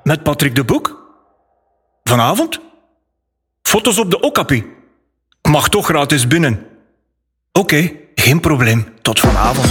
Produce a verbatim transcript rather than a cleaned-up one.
met Patrick de Boek? Vanavond? Foto's op de Okapi. Mag toch gratis binnen. Oké, geen probleem. Tot vanavond.